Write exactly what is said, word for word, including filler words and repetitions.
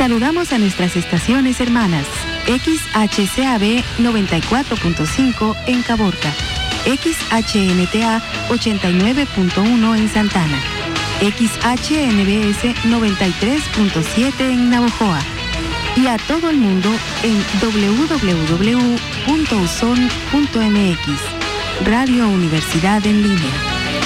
Saludamos a nuestras estaciones hermanas, X H C A B noventa y cuatro punto cinco en Caborca, X H N T A ochenta y nueve punto uno en Santana, X H N B S noventa y tres punto siete en Navojoa y a todo el mundo en doble u doble u doble u punto uson punto m x. Radio Universidad en Línea.